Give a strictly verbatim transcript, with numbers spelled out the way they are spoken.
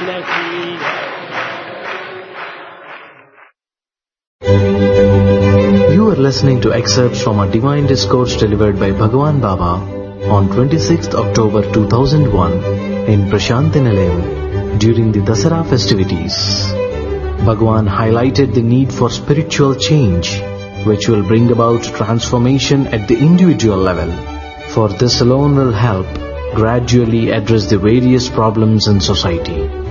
Janaki You are listening to excerpts from a divine discourse delivered by Bhagwan Baba on twenty-sixth October two thousand one in Prashanti Nilayam during the Dasara festivities. Bhagwan highlighted the need for spiritual change, which will bring about transformation at the individual level. For this alone will help gradually address the various problems in society.